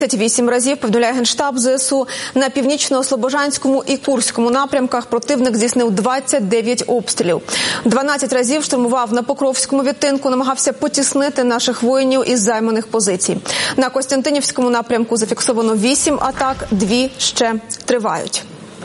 8 разів, повідомляє Генштаб ЗСУ, на Північно-Слобожанському і Курському напрямках противник здійснив 29 обстрілів. 12 разів штурмував на Покровському відтинку, намагався потіснити наших воїнів із займаних позицій. На Костянтинівському напрямку зафіксовано 8 атак, 2 ще тривають.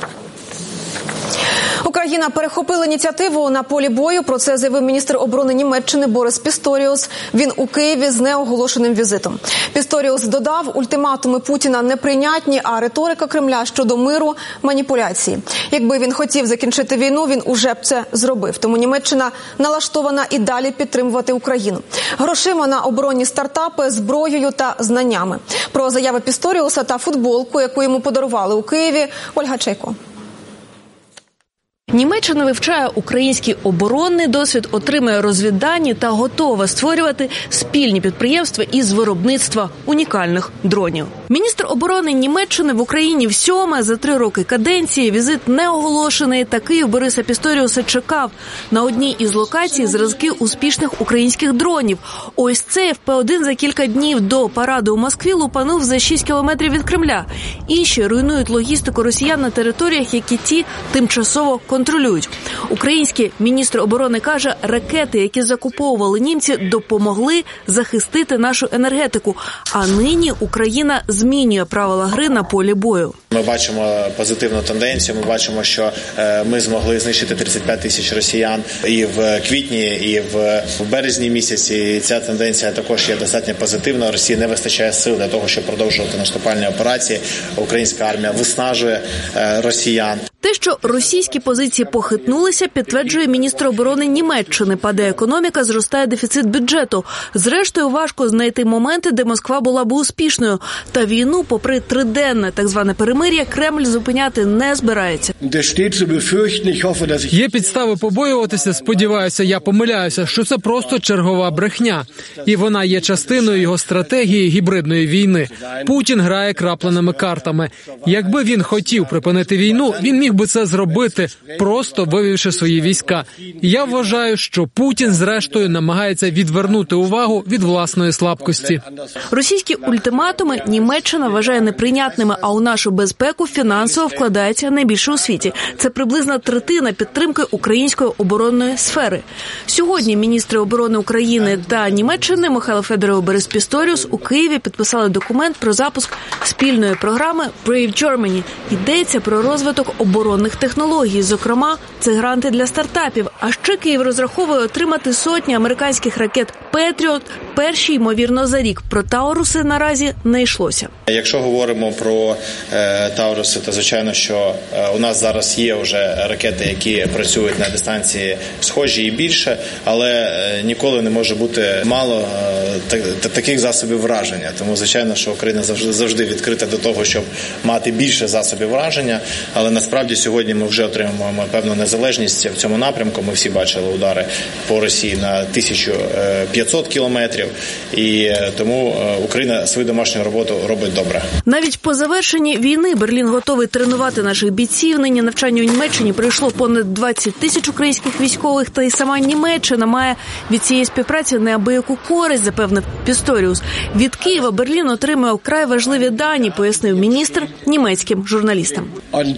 Україна перехопила ініціативу на полі бою. Про це заявив міністр оборони Німеччини Борис Пісторіус. Він у Києві з неоголошеним візитом. Пісторіус додав, ультиматуми Путіна неприйнятні, а риторика Кремля щодо миру – маніпуляції. Якби він хотів закінчити війну, він уже б це зробив. Тому Німеччина налаштована і далі підтримувати Україну. Грошима на оборонні стартапи, зброєю та знаннями. Про заяви Пісторіуса та футболку, яку йому подарували у Києві, Ольга Чайко. Німеччина вивчає український оборонний досвід, отримує розвіддані та готова створювати спільні підприємства із виробництва унікальних дронів. Міністр оборони Німеччини в Україні всьоме за 3 роки каденції. Візит не оголошений. Та Київ Бориса Пісторіуса чекав. На одній із локацій зразки успішних українських дронів. Ось цей ФП-1 за кілька днів до параду у Москві лупанув за 6 кілометрів від Кремля. Інші руйнують логістику росіян на територіях, які ті тимчасово контролюють. Український міністр оборони каже, ракети, які закуповували німці, допомогли захистити нашу енергетику. А нині Україна змінює правила гри на полі бою. Ми бачимо позитивну тенденцію, ми бачимо, що ми змогли знищити 35 тисяч росіян і в квітні, і в березні місяці. І ця тенденція також є достатньо позитивна. Росії не вистачає сил для того, щоб продовжувати наступальні операції. Українська армія виснажує росіян. Те, що російські позиції похитнулися, підтверджує міністр оборони Німеччини. Падає економіка, зростає дефіцит бюджету. Зрештою, важко знайти моменти, де Москва була б успішною. Та війну, попри триденне так зване перемир'я, Кремль зупиняти не збирається. Є підстави побоюватися, сподіваюся, я помиляюся, що це просто чергова брехня. І вона є частиною його стратегії гібридної війни. Путін грає крапленими картами. Якби він хотів припинити війну, він міг би це зробити, просто вивівши свої війська. Я вважаю, що Путін, зрештою, намагається відвернути увагу від власної слабкості. Російські ультиматуми Німеччина вважає неприйнятними, а у нашу безпеку фінансово вкладається найбільше у світі. Це приблизно третина підтримки української оборонної сфери. Сьогодні міністри оборони України та Німеччини Михайло Федоров і Борис Пісторіус у Києві підписали документ про запуск спільної програми Brave Germany. Йдеться про розвиток оборонних технологій. Зокрема, це гранти для стартапів. А ще Київ розраховує отримати сотні американських ракет «Петріот», перші, ймовірно, за рік. Про «Тауруси» наразі не йшлося. Якщо говоримо про «Тауруси», то, звичайно, що у нас зараз є вже ракети, які працюють на дистанції схожі і більше, але ніколи не може бути мало таких засобів враження. Тому, звичайно, що Україна завжди відкрита до того, щоб мати більше засобів враження, але насправді сьогодні ми вже отримуємо певну незалежність в цьому напрямку. Ми всі бачили удари по Росії на 1500 кілометрів, і тому Україна свою домашню роботу робить добре. Навіть по завершенні війни Берлін готовий тренувати наших бійців. Нині навчання у Німеччині прийшло понад 20 тисяч українських військових, та й сама Німеччина має від цієї співпраці неабияку користь, запевнив Пісторіус. Від Києва Берлін отримує вкрай важливі дані, пояснив міністр німецьким журналістам.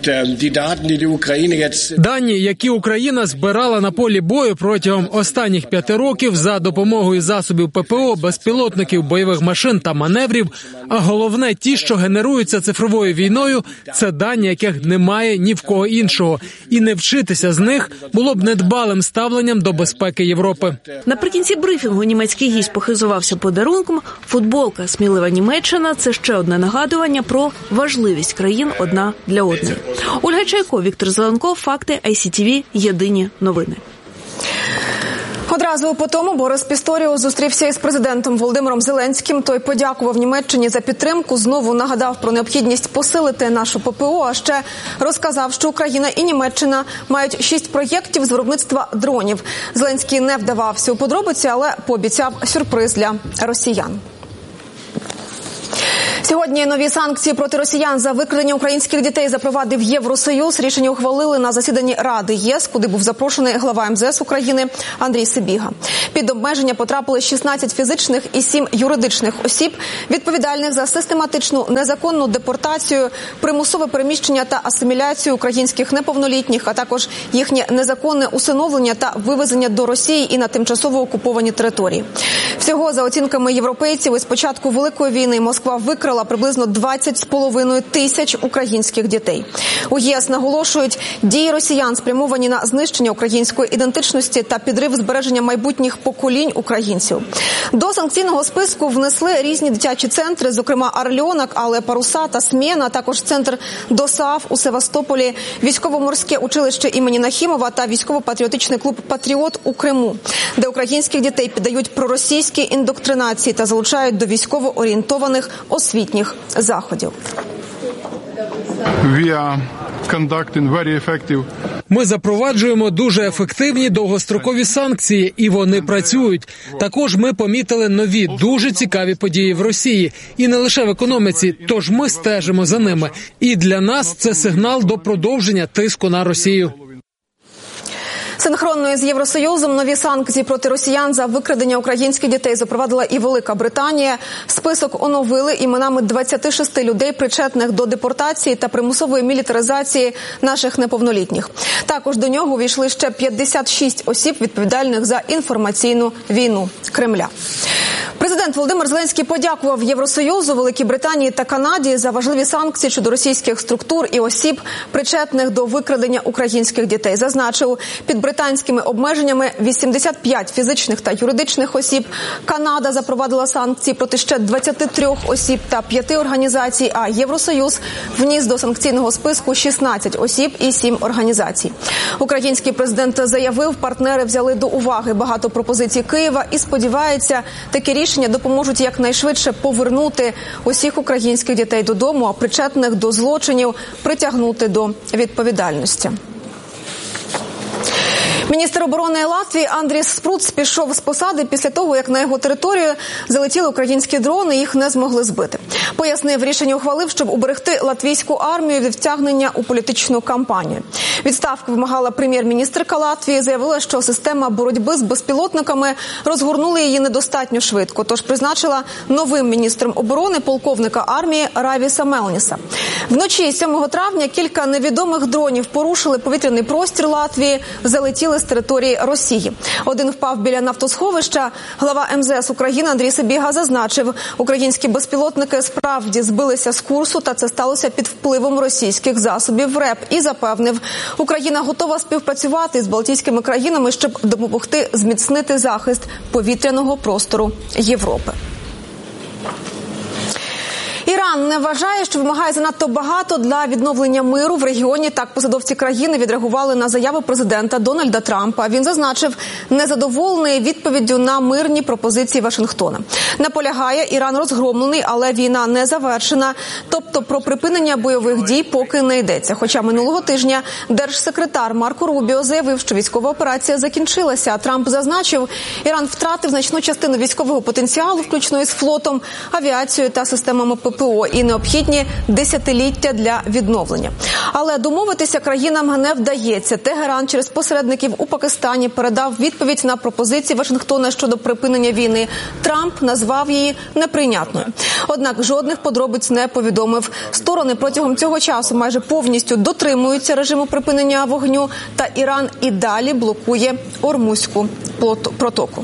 Дані, які Україна збирала на полі бою протягом останніх 5 років за допомогою засобів ППО, безпілотників, бойових машин та маневрів, а головне ті, що генеруються цифровою війною, це дані, яких немає ні в кого іншого. І не вчитися з них було б недбалим ставленням до безпеки Європи. Наприкінці брифінгу німецький гість похизувався подарунком. Футболка «Смілива Німеччина» – це ще одне нагадування про важливість країн одна для одної. Ольга Чайко, Віктор Зеленков, Факти, ICTV, Єдині новини. Одразу по тому Борис Пісторіус зустрівся із президентом Володимиром Зеленським. Той подякував Німеччині за підтримку, знову нагадав про необхідність посилити нашу ППО, а ще розказав, що Україна і Німеччина мають 6 проєктів з виробництва дронів. Зеленський не вдавався у подробиці, але пообіцяв сюрприз для росіян. Сьогодні нові санкції проти росіян за викрадення українських дітей запровадив Євросоюз. Рішення ухвалили на засіданні Ради ЄС, куди був запрошений глава МЗС України Андрій Сибіга. Під обмеження потрапили 16 фізичних і 7 юридичних осіб, відповідальних за систематичну незаконну депортацію, примусове переміщення та асиміляцію українських неповнолітніх, а також їхнє незаконне усиновлення та вивезення до Росії і на тимчасово окуповані території. Всього, за оцінками європейців, із початку Великої війни Москва викрала приблизно 20,5 тисяч українських дітей. У ЄС наголошують, дії росіян спрямовані на знищення української ідентичності та підрив збереження майбутніх поколінь українців. До санкційного списку внесли різні дитячі центри, зокрема Орльонок, Але Паруса та Смєна, а також центр ДОСААФ у Севастополі, військово-морське училище імені Нахімова та військово-патріотичний клуб «Патріот» у Криму, де українських дітей піддають проросійській індоктринації та залучають до військово-орієнтованих освітніх заходів. Ми запроваджуємо дуже ефективні довгострокові санкції, і вони працюють. Також ми помітили нові, дуже цікаві події в Росії. І не лише в економіці, тож ми стежимо за ними. І для нас це сигнал до продовження тиску на Росію. Синхронно із Євросоюзом нові санкції проти росіян за викрадення українських дітей запровадила і Велика Британія. Список оновили іменами 26 людей, причетних до депортації та примусової мілітаризації наших неповнолітніх. Також до нього увійшли ще 56 осіб, відповідальних за інформаційну війну Кремля. Президент Володимир Зеленський подякував Євросоюзу, Великій Британії та Канаді за важливі санкції щодо російських структур і осіб, причетних до викрадення українських дітей. Зазначив, під британськими обмеженнями 85 фізичних та юридичних осіб. Канада запровадила санкції проти ще 23 осіб та 5 організацій, а Євросоюз вніс до санкційного списку 16 осіб і 7 організацій. Український президент заявив, партнери взяли до уваги багато пропозицій Києва і сподівається, такі рішення допоможуть якнайшвидше повернути усіх українських дітей додому, а причетних до злочинів притягнути до відповідальності. Міністр оборони Латвії Андріс Спруц пішов з посади після того, як на його територію залетіли українські дрони і їх не змогли збити. Пояснив, рішення ухвалив, щоб уберегти латвійську армію від втягнення у політичну кампанію. Відставку вимагала прем'єр-міністрка Латвії, заявила, що система боротьби з безпілотниками розгорнули її недостатньо швидко, тож призначила новим міністром оборони полковника армії Равіса Мелніса. Вночі 7 травня кілька невідомих дронів порушили повітряний простір Латвії, залетіли з території Росії. Один впав біля нафтосховища. Глава МЗС України Андрій Сибіга зазначив, українські безпілотники справді збилися з курсу, та це сталося під впливом російських засобів РЕП, і запевнив, Україна готова співпрацювати з балтійськими країнами, щоб допомогти зміцнити захист повітряного простору Європи. Іран не вважає, що вимагає занадто багато для відновлення миру в регіоні. Так посадовці країни відреагували на заяву президента Дональда Трампа. Він зазначив, незадоволений відповіддю на мирні пропозиції Вашингтона. Наполягає, Іран розгромлений, але війна не завершена. Тобто про припинення бойових дій поки не йдеться. Хоча минулого тижня держсекретар Марко Рубіо заявив, що військова операція закінчилася. А Трамп зазначив, Іран втратив значну частину військового потенціалу, включно із флотом, авіацією та системами ППО, і необхідні десятиліття для відновлення. Але домовитися країнам не вдається. Тегеран через посередників у Пакистані передав відповідь на пропозиції Вашингтона щодо припинення війни. Трамп назвав її неприйнятною. Однак жодних подробиць не повідомив. Сторони протягом цього часу майже повністю дотримуються режиму припинення вогню, та Іран і далі блокує Ормузьку протоку.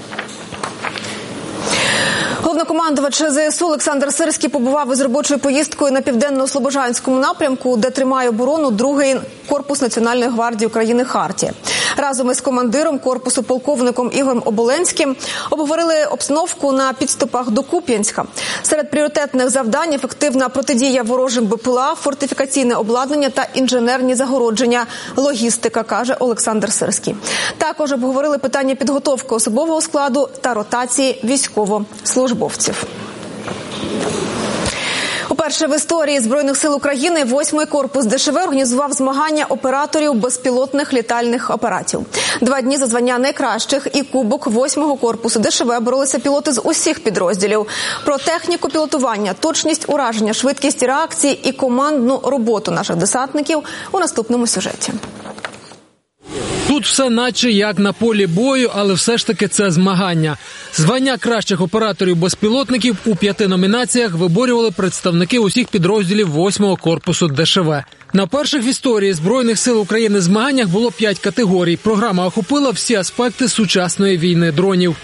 Головнокомандувач ЗСУ Олександр Сирський побував із робочою поїздкою на південно-слобожанському напрямку, де тримає оборону 2-й корпус Національної гвардії України «Хартія». Разом із командиром корпусу полковником Ігорем Оболенським обговорили обстановку на підступах до Куп'янська. Серед пріоритетних завдань – ефективна протидія ворожим БПЛА, фортифікаційне обладнання та інженерні загородження, логістика, каже Олександр Сирський. Також обговорили питання підготовки особового складу та ротації військовослужбовців. Уперше в історії Збройних сил України 8-й корпус ДШВ організував змагання операторів безпілотних літальних апаратів. 2 дні за звання найкращих і кубок 8-го корпусу ДШВ боролися пілоти з усіх підрозділів. Про техніку пілотування, точність ураження, швидкість реакції і командну роботу наших десантників у наступному сюжеті. Тут все наче як на полі бою, але все ж таки це змагання. Звання кращих операторів-безпілотників у 5 номінаціях виборювали представники усіх підрозділів 8-го корпусу ДШВ. На перших в історії Збройних сил України змаганнях було 5 категорій. Програма охопила всі аспекти сучасної війни дронів.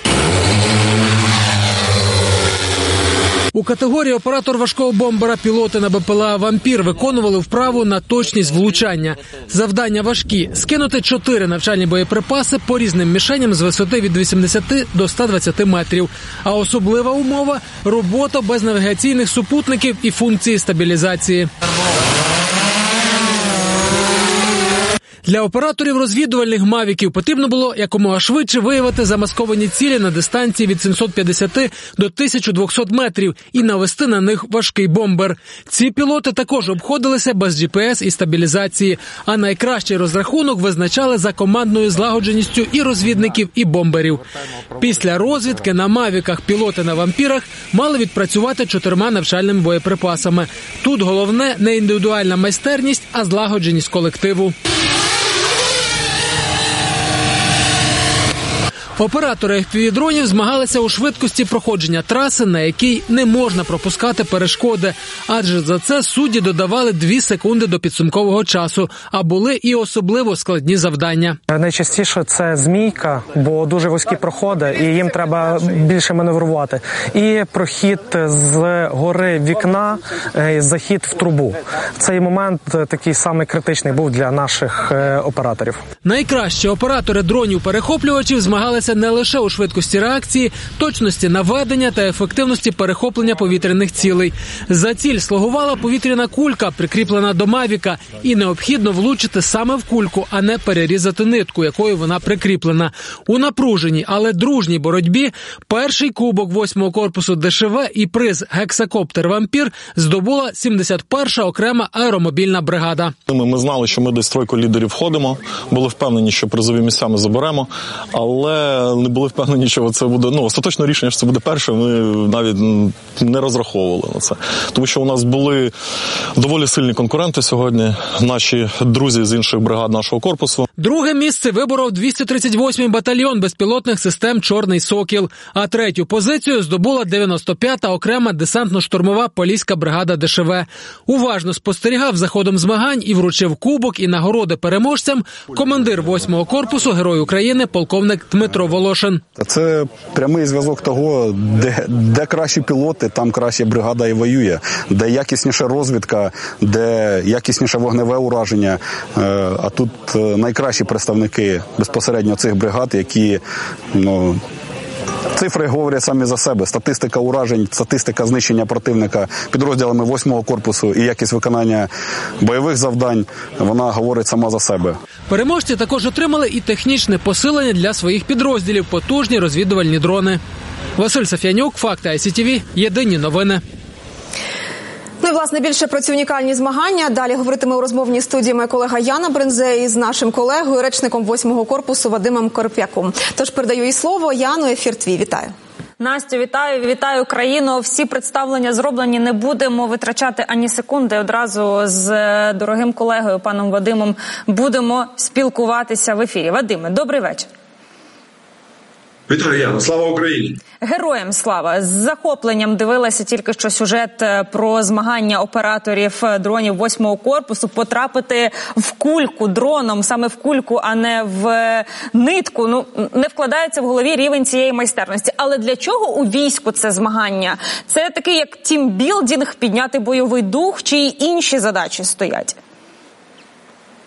У категорії оператор важкого бомбера пілоти на БПЛА «Вампір» виконували вправу на точність влучання. Завдання важкі – скинути 4 навчальні боєприпаси по різним мішеням з висоти від 80 до 120 метрів. А особлива умова – робота без навігаційних супутників і функції стабілізації. Для операторів розвідувальних мавіків потрібно було якомога швидше виявити замасковані цілі на дистанції від 750 до 1200 метрів і навести на них важкий бомбер. Ці пілоти також обходилися без GPS і стабілізації, а найкращий розрахунок визначали за командною злагодженістю і розвідників, і бомберів. Після розвідки на мавіках пілоти на «Вампірах» мали відпрацювати 4 навчальними боєприпасами. Тут головне не індивідуальна майстерність, а злагодженість колективу. Оператори FPV-дронів змагалися у швидкості проходження траси, на якій не можна пропускати перешкоди, адже за це судді додавали 2 секунди до підсумкового часу, а були і особливо складні завдання. Найчастіше це змійка, бо дуже вузькі проходи, і їм треба більше маневрувати. І прохід з гори вікна, захід в трубу. Цей момент такий самий критичний був для наших операторів. Найкращі оператори дронів-перехоплювачів змагалися не лише у швидкості реакції, точності наведення та ефективності перехоплення повітряних цілей. За ціль слугувала повітряна кулька, прикріплена до мавіка, і необхідно влучити саме в кульку, а не перерізати нитку, якою вона прикріплена. У напруженій, але дружній боротьбі перший кубок 8-го корпусу ДШВ і приз «Гексакоптер Вампір» здобула 71-ша окрема аеромобільна бригада. Ми знали, що ми десь в тройку лідерів входимо, були впевнені, що призові місця ми заберемо, але не були впевнені, що це буде, остаточне рішення, що це буде перше, ми навіть не розраховували на це. Тому що у нас були доволі сильні конкуренти сьогодні, наші друзі з інших бригад нашого корпусу. Друге місце виборов 238-й батальйон безпілотних систем «Чорний Сокіл», а 3-ю позицію здобула 95-та окрема десантно-штурмова поліська бригада ДШВ. Уважно спостерігав за ходом змагань і вручив кубок і нагороди переможцям командир 8-го корпусу, Герой України, полковник Дмитро Волошин. Це прямий зв'язок того, де кращі пілоти, там краща бригада і воює, де якісніша розвідка, де якісніше вогневе ураження. А тут найкращі представники безпосередньо цих бригад, які, цифри говорять самі за себе. Статистика уражень, статистика знищення противника підрозділами 8-го корпусу і якість виконання бойових завдань, вона говорить сама за себе. Переможці також отримали і технічне посилення для своїх підрозділів – потужні розвідувальні дрони. Василь Саф'янюк, Факти ICTV, єдині новини. Ну і, власне, більше про ці унікальні змагання. Далі говоритиме у розмовній студії моя колега Яна Бринзей з нашим колегою, речником 8-го корпусу Вадимом Короп'яком. Тож передаю їй слово. Яно, ефір твій. Вітаю. Настю, вітаю країну. Всі представлення зроблені, не будемо витрачати ані секунди. Одразу з дорогим колегою, паном Вадимом, будемо спілкуватися в ефірі. Вадиме, добрий вечір. Вітаю, Яна. Слава Україні! Героям слава! З захопленням дивилася тільки що сюжет про змагання операторів дронів 8-го корпусу. Потрапити в кульку дроном, саме в кульку, а не в нитку. Не вкладається в голові рівень цієї майстерності. Але для чого у війську це змагання? Це такий як тімбілдинг, підняти бойовий дух, чи й інші задачі стоять?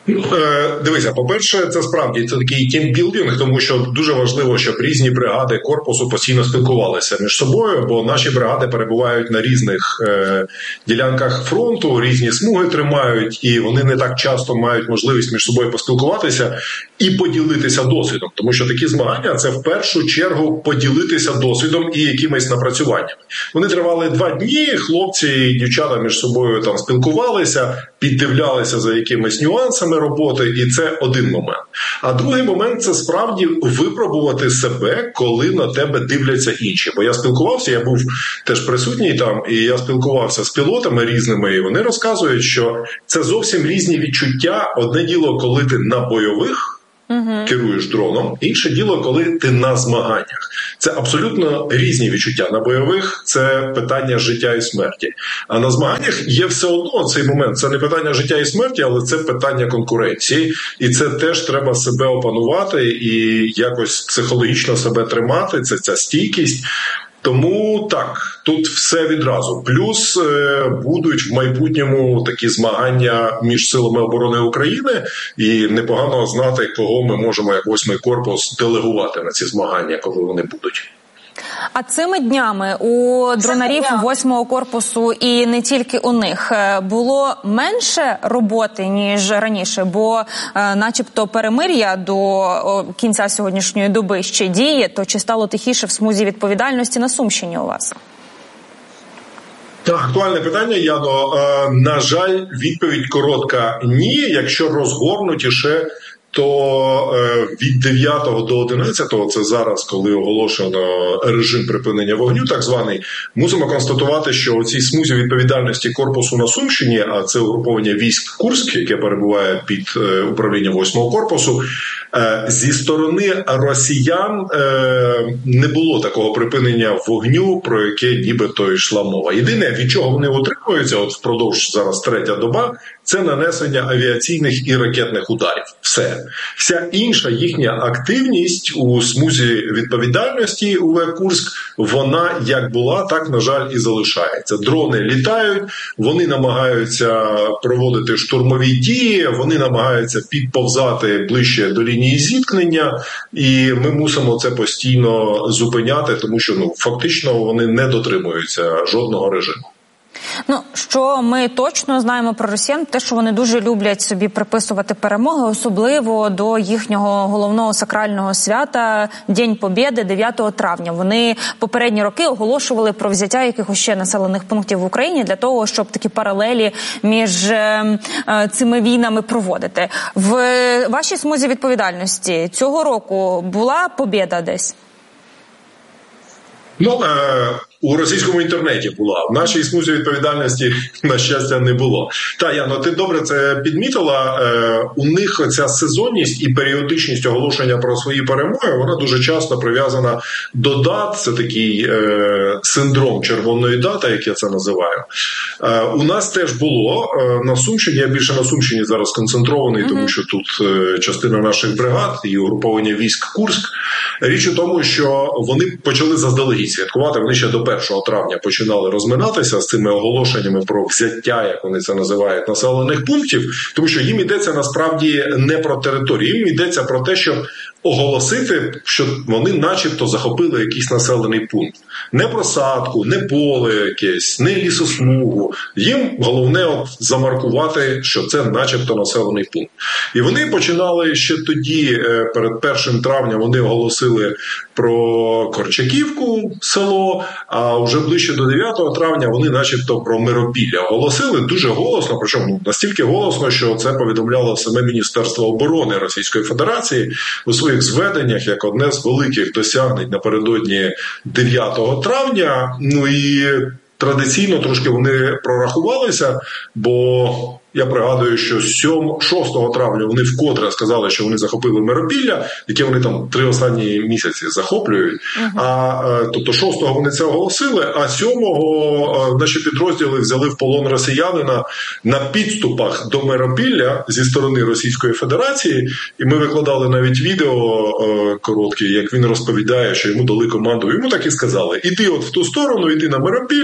Дивися, по-перше, це справді це такий тімбілдинг, тому що дуже важливо, щоб різні бригади корпусу постійно спілкувалися між собою, бо наші бригади перебувають на різних ділянках фронту, різні смуги тримають, і вони не так часто мають можливість між собою поспілкуватися і поділитися досвідом. Тому що такі змагання – це в першу чергу поділитися досвідом і якимись напрацюваннями. Вони тривали 2 дні, хлопці і дівчата між собою там спілкувалися, піддивлялися за якимись нюансами роботи, і це один момент. А другий момент – це справді випробувати себе, коли на тебе дивляться інші. Бо я спілкувався, я був теж присутній там, і я спілкувався з пілотами різними, і вони розказують, що це зовсім різні відчуття. Одне діло, коли ти на бойових, керуєш дроном. Інше діло, коли ти на змаганнях. Це абсолютно різні відчуття. На бойових це питання життя і смерті. А на змаганнях є все одно цей момент. Це не питання життя і смерті, але це питання конкуренції. І це теж треба себе опанувати і якось психологічно себе тримати. Це ця стійкість. Тому так, тут все відразу. Плюс будуть в майбутньому такі змагання між силами оборони України, і непогано знати, кого ми можемо, як 8-й корпус, делегувати на ці змагання, коли вони будуть. А цими днями у дронарів 8-го корпусу і не тільки у них було менше роботи, ніж раніше, бо начебто перемир'я до кінця сьогоднішньої доби ще діє, то чи стало тихіше в смузі відповідальності на Сумщині у вас? Так, актуальне питання, Яно. На жаль, відповідь коротка – ні. Якщо розгорнутіше, то від 9 до 11, це зараз, коли оголошено режим припинення вогню, так званий, мусимо констатувати, що у цій смузі відповідальності корпусу на Сумщині, а це угруповання військ Курськ, яке перебуває під управлінням 8-го корпусу, зі сторони росіян не було такого припинення вогню, про яке нібито йшла мова. Єдине, від чого вони утримуються, от впродовж зараз 3-я доба, це нанесення авіаційних і ракетних ударів. Все. Вся інша їхня активність у смузі відповідальності УВ Курськ, вона як була, так, на жаль, і залишається. Дрони літають, вони намагаються проводити штурмові дії, вони намагаються підповзати ближче до лінії зіткнення, і ми мусимо це постійно зупиняти, тому що фактично вони не дотримуються жодного режиму. Що ми точно знаємо про росіян, те, що вони дуже люблять собі приписувати перемоги, особливо до їхнього головного сакрального свята День Побєди 9 травня. Вони попередні роки оголошували про взяття якихось ще населених пунктів в Україні для того, щоб такі паралелі між цими війнами проводити. В вашій смузі відповідальності цього року була побєда десь? У російському інтернеті була. В нашій смузі відповідальності, на щастя, не було. Яно, ти добре це підмітила. У них ця сезонність і періодичність оголошення про свої перемоги, вона дуже часто прив'язана до дат. Це такий синдром червоної дати, як я це називаю. У нас теж було на Сумщині, я більше на Сумщині зараз концентрований, тому що тут частина наших бригад і угруповання військ Курськ. Річ у тому, що вони почали заздалегідь святкувати, вони ще до 1 травня починали розминатися з цими оголошеннями про взяття, як вони це називають, населених пунктів, тому що їм йдеться насправді не про територію, їм йдеться про те, щоб оголосити, що вони начебто захопили якийсь населений пункт. Не просадку, не поле якесь, не лісосмугу. Їм головне замаркувати, що це начебто населений пункт. І вони починали ще тоді, перед 1 травня, вони оголосили про Корчаківку, село, а вже ближче до 9 травня вони начебто про Миропілля оголосили дуже голосно, причому настільки голосно, що це повідомляло саме Міністерство оборони Російської Федерації у своїх зведеннях як одне з великих досягнень напередодні 9 травня. І традиційно трошки вони прорахувалися, бо я пригадую, що 6 травня вони вкотре сказали, що вони захопили Миропілля, яке вони там 3 останні місяці захоплюють. Тобто 6-го вони це оголосили, а 7-го наші підрозділи взяли в полон росіянина на підступах до Миропілля зі сторони Російської Федерації. І ми викладали навіть відео коротке, як він розповідає, що йому дали команду. Йому так і сказали: іди от в ту сторону, іди на Миропілля,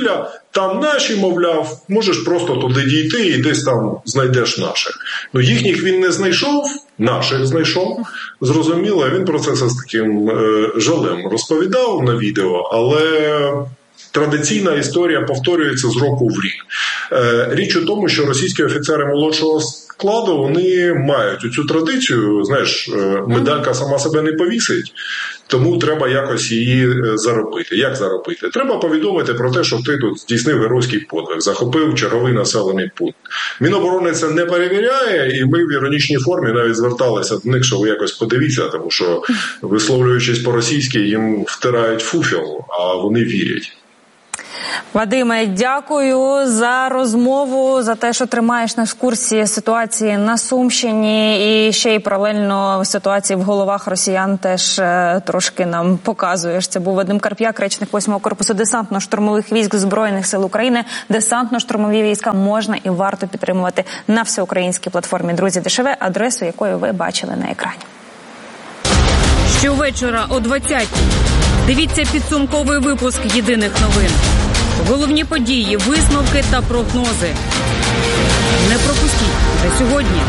там наші, мовляв, можеш просто туди дійти і десь там знайдеш наших. Ну, їхніх він не знайшов, наших знайшов, зрозуміло, він про це з таким жалем розповідав на відео, але традиційна історія повторюється з року в рік. Річ у тому, що російські офіцери молодшого складу, вони мають цю традицію, знаєш, медалька сама себе не повісить, тому треба якось її заробити. Як заробити? Треба повідомити про те, що ти тут здійснив геройський подвиг, захопив черговий населений пункт. Міноборони це не перевіряє, і ми в іронічній формі навіть зверталися до них, що ви якось подивіться, тому що, висловлюючись по-російськи, їм втирають фуфіл, а вони вірять. Вадиме, дякую за розмову, за те, що тримаєш нас в курсі ситуації на Сумщині і ще й паралельно ситуації в головах росіян теж трошки нам показуєш. Це був Вадим Карп'як, речник 8-го корпусу десантно-штурмових військ Збройних сил України. Десантно-штурмові війська можна і варто підтримувати на всеукраїнській платформі «Друзі ДШВ», адресу якої ви бачили на екрані. Щовечора о 20-й. Дивіться підсумковий випуск «Єдиних новин». Головні події, висновки та прогнози. Не пропустіть вже сьогодні.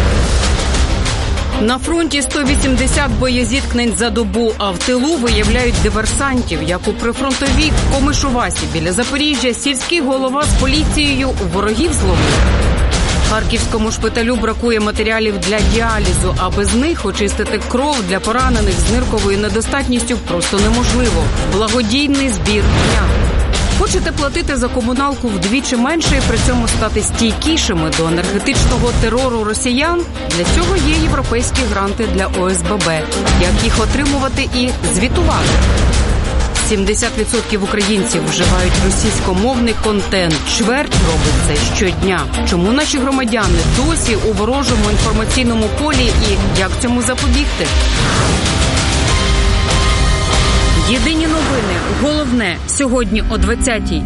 На фронті 180 боєзіткнень за добу, а в тилу виявляють диверсантів, як у прифронтовій Комишувасі біля Запоріжжя сільський голова з поліцією ворогів зловив. Харківському шпиталю бракує матеріалів для діалізу, а без них очистити кров для поранених з нирковою недостатністю просто неможливо. Благодійний збір дня. Хочете платити за комуналку вдвічі менше і при цьому стати стійкішими до енергетичного терору росіян? Для цього є європейські гранти для ОСББ. Як їх отримувати і звітувати? 70% українців вживають російськомовний контент. Чверть робить це щодня. Чому наші громадяни досі у ворожому інформаційному полі і як цьому запобігти? Єдині новини. Головне сьогодні о 20-й.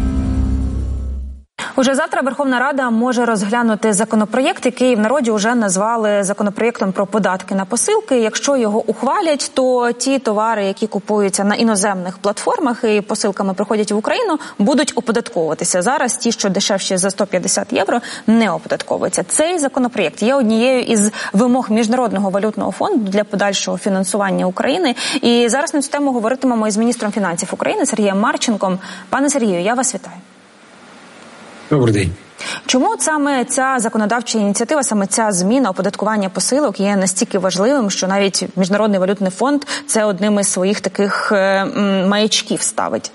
Уже завтра Верховна Рада може розглянути законопроєкт, який в народі вже назвали законопроєктом про податки на посилки. Якщо його ухвалять, то ті товари, які купуються на іноземних платформах і посилками приходять в Україну, будуть оподатковуватися. Зараз ті, що дешевші за 150 євро, не оподатковуються. Цей законопроєкт є однією із вимог Міжнародного валютного фонду для подальшого фінансування України. І зараз на цю тему говоритимемо із міністром фінансів України Сергієм Марченком. Пане Сергію, я вас вітаю. Добрий день. Чому саме ця законодавча ініціатива, саме ця зміна оподаткування посилок є настільки важливим, що навіть Міжнародний валютний фонд це одним із своїх таких маячків ставить?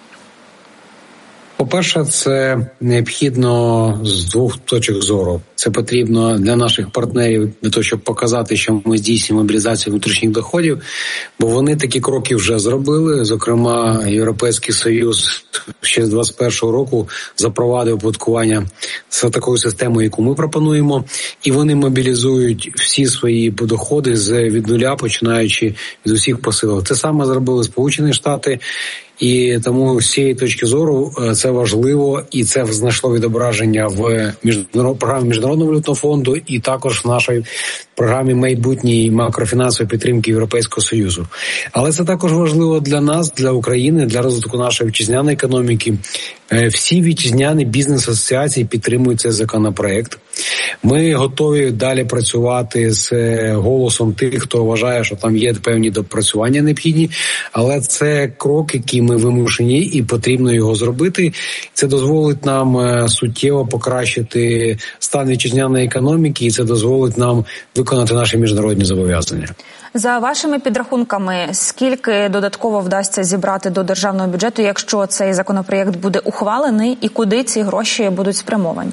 По-перше, це необхідно з двох точок зору. Це потрібно для наших партнерів, для того, щоб показати, що ми здійснюємо мобілізацію внутрішніх доходів, бо вони такі кроки вже зробили. Зокрема, Європейський Союз ще з 2021 року запровадив оподаткування з такою системою, яку ми пропонуємо, і вони мобілізують всі свої доходи від нуля, починаючи з усіх посилок. Це саме зробили Сполучені Штати. І тому з цієї точки зору це важливо, і це знайшло відображення в програмі Міжнародного валютного фонду і також в нашій програмі майбутньої макрофінансової підтримки Європейського Союзу. Але це також важливо для нас, для України, для розвитку нашої вітчизняної економіки. Всі вітчизняні бізнес-асоціації підтримують цей законопроект. Ми готові далі працювати з голосом тих, хто вважає, що там є певні допрацювання необхідні, але це крок, який ми вимушені і потрібно його зробити. Це дозволить нам суттєво покращити стан вітчизняної економіки, і це дозволить нам виконати наші міжнародні зобов'язання. За вашими підрахунками, скільки додатково вдасться зібрати до державного бюджету, якщо цей законопроєкт буде ухвалений, і куди ці гроші будуть спрямовані?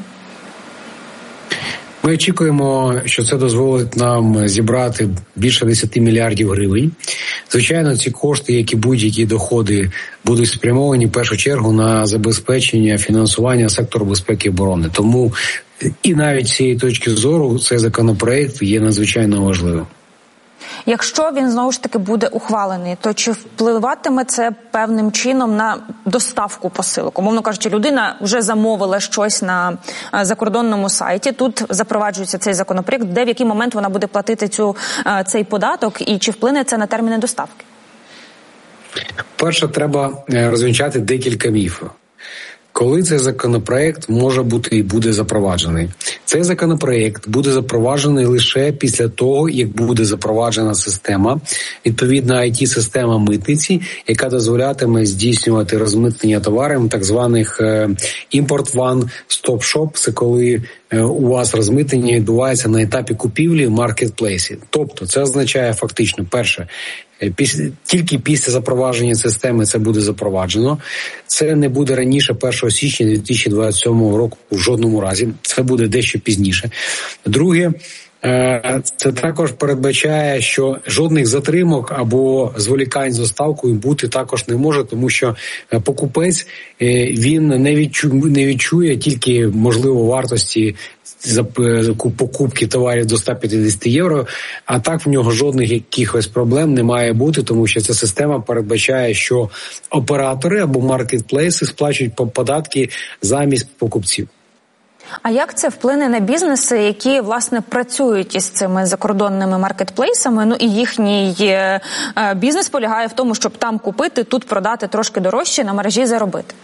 Ми очікуємо, що це дозволить нам зібрати більше 10 мільярдів гривень. Звичайно, ці кошти, як і будь-які доходи, будуть спрямовані в першу чергу на забезпечення фінансування сектору безпеки і оборони. Тому і навіть з цієї точки зору цей законопроект є надзвичайно важливим. Якщо він, знову ж таки, буде ухвалений, то чи впливатиме це певним чином на доставку посилок? Умовно кажучи, людина вже замовила щось на закордонному сайті, тут запроваджується цей законопроєкт, де в який момент вона буде платити цей податок, і чи вплине це на терміни доставки? Перше, треба розвінчати декілька міфів. коли цей законопроект може бути і буде запроваджений. Цей законопроект буде запроваджений лише після того, як буде запроваджена система, відповідна IT-система митниці, яка дозволятиме здійснювати розмитнення товарів, так званих Import One Stop Shop. Це коли у вас розмитнення відбувається на етапі купівлі в маркетплейсі. Тобто це означає фактично, перше, тільки після запровадження системи це буде запроваджено. Це не буде раніше 1 січня 2027 року в жодному разі. Це буде дещо пізніше. Друге, це також передбачає, що жодних затримок або зволікань з доставкою бути також не може, тому що покупець, він не відчує тільки, можливо, вартості покупки товарів до 150 євро, а так в нього жодних якихось проблем не має бути, тому що ця система передбачає, що оператори або маркетплейси сплачують податки замість покупців. А як це вплине на бізнеси, які, власне, працюють із цими закордонними маркетплейсами? Ну і їхній бізнес полягає в тому, щоб там купити, тут продати трошки дорожче, на мережі заробити?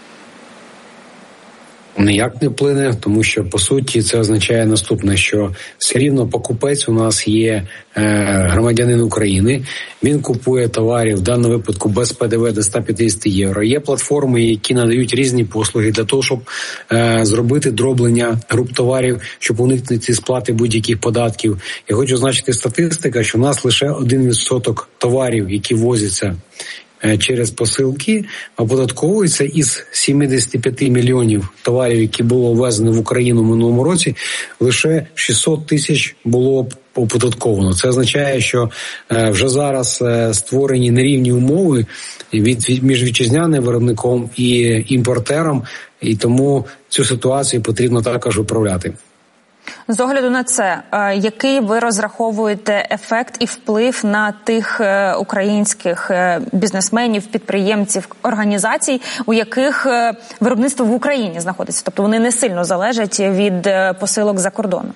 Ніяк не вплине, тому що, по суті, це означає наступне, що все рівно покупець у нас є громадянин України, він купує товари, в даному випадку без ПДВ до 150 євро. Є платформи, які надають різні послуги для того, щоб зробити дроблення груп товарів, щоб уникнути сплати будь-яких податків. Я хочу означити статистика, що у нас лише 1% товарів, які возяться через посилки, оподатковується із 75 мільйонів товарів, які було ввезено в Україну в минулому році, лише 600 тисяч було оподатковано. Це означає, що вже зараз створені нерівні умови між вітчизняним виробником і імпортером, і тому цю ситуацію потрібно також виправляти. З огляду на це, який ви розраховуєте ефект і вплив на тих українських бізнесменів, підприємців, організацій, у яких виробництво в Україні знаходиться? Тобто вони не сильно залежать від посилок за кордону.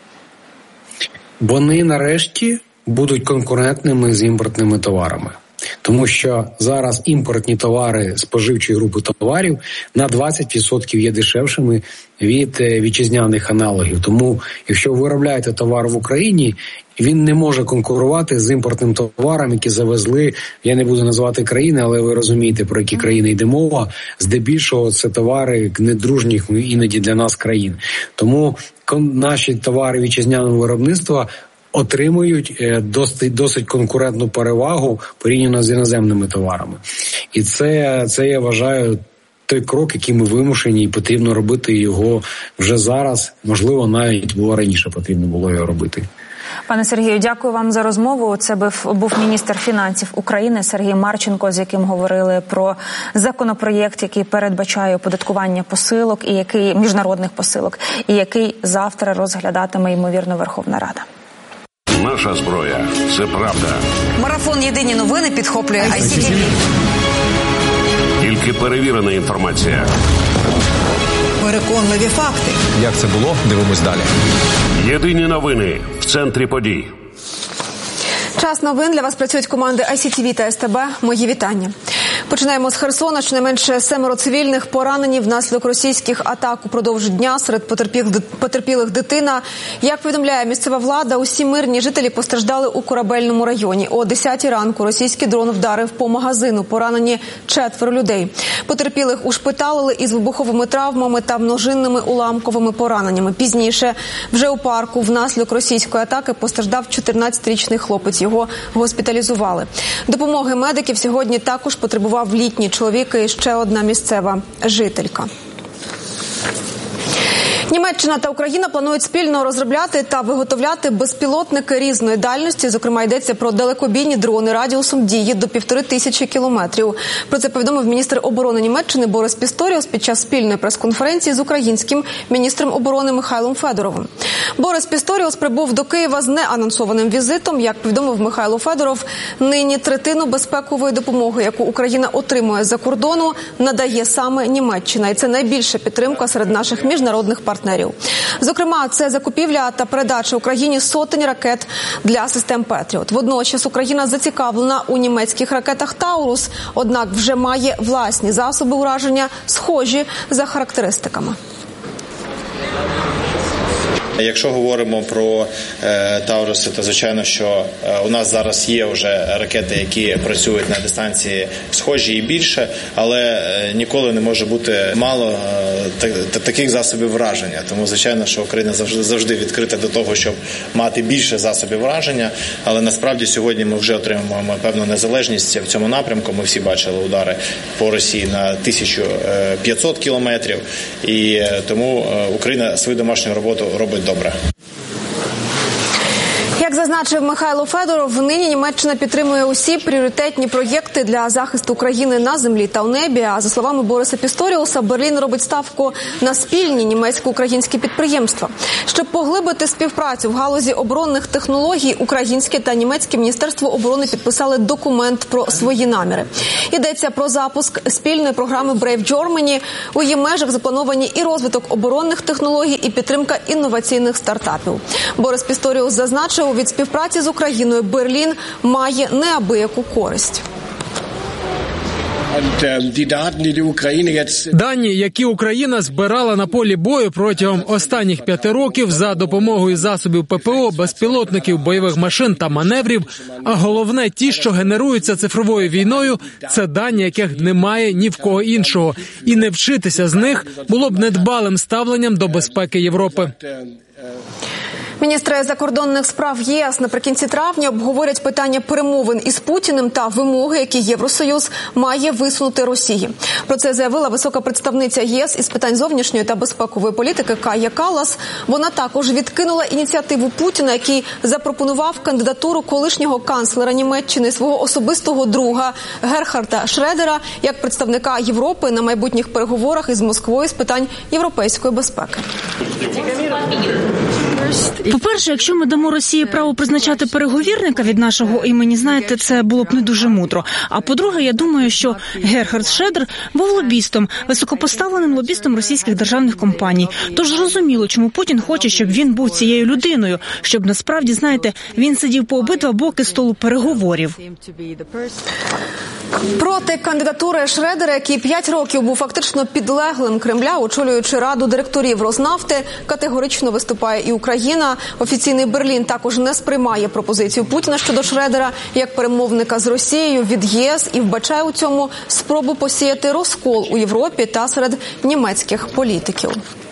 Вони нарешті будуть конкурентними з імпортними товарами. Тому що зараз імпортні товари споживчої групи товарів на 20% є дешевшими від вітчизняних аналогів. Тому, якщо ви виробляєте товар в Україні, він не може конкурувати з імпортним товаром, які завезли, я не буду називати країни, але ви розумієте, про які країни йде мова. Здебільшого це товари недружніх іноді для нас країн. Тому наші товари вітчизняного виробництва отримують досить конкурентну перевагу порівняно з іноземними товарами. І це я вважаю той крок, який ми вимушені, і потрібно робити його вже зараз. Можливо, навіть було раніше потрібно було його робити. Пане Сергію, дякую вам за розмову. Це був міністр фінансів України Сергій Марченко, з яким говорили про законопроєкт, який передбачає оподаткування посилок, і який міжнародних посилок, і який завтра розглядатиме, ймовірно, Верховна Рада. Наша зброя – це правда. Марафон «Єдині новини» підхоплює ICTV. Тільки перевірена інформація. Переконливі факти. Як це було? Дивимось далі. Єдині новини в центрі подій. Час новин. Для вас працюють команди ICTV та СТБ. Мої вітання. Починаємо з Херсона. Щонайменше 7 цивільних поранені внаслідок російських атак упродовж дня. Серед потерпілих дитина. Як повідомляє місцева влада, усі мирні жителі постраждали у Корабельному районі. О 10 ранку російський дрон вдарив по магазину. Поранені 4 людей. Потерпілих ушпиталили із вибуховими травмами та множинними уламковими пораненнями. Пізніше, вже у парку, внаслідок російської атаки постраждав 14-річний хлопець. Його госпіталізували. Допомоги медиків сьогодні також потребував літній чоловік і ще одна місцева жителька. Німеччина та Україна планують спільно розробляти та виготовляти безпілотники різної дальності. Зокрема, йдеться про далекобійні дрони радіусом дії до 1500 кілометрів. Про це повідомив міністр оборони Німеччини Борис Пісторіус під час спільної прес-конференції з українським міністром оборони Михайлом Федоровим. Борис Пісторіус прибув до Києва з неанонсованим візитом. Як повідомив Михайло Федоров, нині третину безпекової допомоги, яку Україна отримує за кордону, надає саме Німеччина. І це найбільша підтримка серед наших міжнародних партнерів. Зокрема, це закупівля та передача Україні сотень ракет для систем «Петріот». Водночас Україна зацікавлена у німецьких ракетах «Таурус», однак вже має власні засоби ураження, схожі за характеристиками. Якщо говоримо про Тауруси, то звичайно, що у нас зараз є вже ракети, які працюють на дистанції схожі і більше, але ніколи не може бути мало таких засобів враження. Тому, звичайно, що Україна завжди відкрита до того, щоб мати більше засобів враження, але насправді сьогодні ми вже отримуємо певну незалежність в цьому напрямку. Ми всі бачили удари по Росії на 1500 кілометрів, і тому Україна свою домашню роботу робить добре. Як зазначив Михайло Федоров, нині Німеччина підтримує усі пріоритетні проєкти для захисту України на землі та в небі. А за словами Бориса Пісторіуса, Берлін робить ставку на спільні німецько-українські підприємства. Щоб поглибити співпрацю в галузі оборонних технологій, українське та німецьке Міністерство оборони підписали документ про свої наміри. Йдеться про запуск спільної програми Brave Germany. У її межах заплановані і розвиток оборонних технологій, і підтримка інноваційних стартапів. Борис Пісторіус зазначив, від співпраці з Україною Берлін має неабияку користь. Дані, які Україна збирала на полі бою протягом останніх 5 років за допомогою засобів ППО, безпілотників, бойових машин та маневрів, а головне ті, що генеруються цифровою війною, це дані, яких немає ні в кого іншого. І не вчитися з них було б недбалим ставленням до безпеки Європи. Міністри закордонних справ ЄС наприкінці травня обговорять питання перемовин із Путіним та вимоги, які Євросоюз має висунути Росії. Про це заявила висока представниця ЄС із питань зовнішньої та безпекової політики Кая Каллас. Вона також відкинула ініціативу Путіна, який запропонував кандидатуру колишнього канцлера Німеччини, свого особистого друга Герхарда Шредера, як представника Європи на майбутніх переговорах із Москвою з питань європейської безпеки. По-перше, якщо ми дамо Росії право призначати переговірника від нашого імені, знаєте, це було б не дуже мудро. А по-друге, я думаю, що Герхард Шредер був лобістом, високопоставленим лобістом російських державних компаній. Тож зрозуміло, чому Путін хоче, щоб він був цією людиною, щоб насправді, знаєте, він сидів по обидва боки столу переговорів. Проти кандидатури Шредера, який 5 років був фактично підлеглим Кремля, очолюючи раду директорів Роснафти, категорично виступає і Україна. Офіційний Берлін також не сприймає пропозицію Путіна щодо Шредера як перемовника з Росією від ЄС і вбачає у цьому спробу посіяти розкол у Європі та серед німецьких політиків.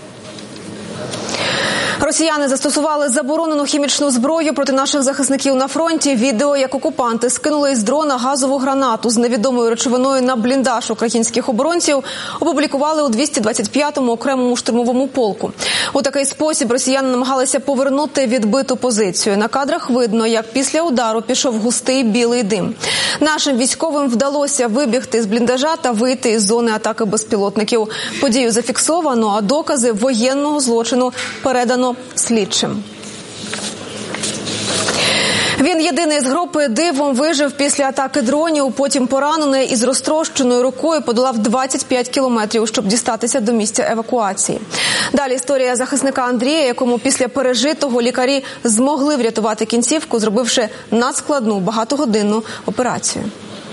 Росіяни застосували заборонену хімічну зброю проти наших захисників на фронті. Відео, як окупанти скинули із дрона газову гранату з невідомою речовиною на бліндаж українських оборонців, опублікували у 225-му окремому штурмовому полку. У такий спосіб росіяни намагалися повернути відбиту позицію. На кадрах видно, як після удару пішов густий білий дим. Нашим військовим вдалося вибігти з бліндажа та вийти із зони атаки безпілотників. Подію зафіксовано, а докази воєнного злочину передано слідчим. Він єдиний з групи дивом вижив після атаки дронів, потім поранений із розтрощеною рукою подолав 25 кілометрів, щоб дістатися до місця евакуації. Далі історія захисника Андрія, якому після пережитого лікарі змогли врятувати кінцівку, зробивши надскладну багатогодинну операцію.